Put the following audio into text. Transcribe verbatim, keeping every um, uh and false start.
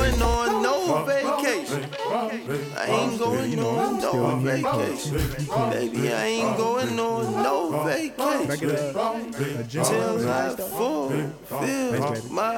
going on no vacation. I ain't going on no vacation. Baby, I ain't going on no vacation. Till I fulfill my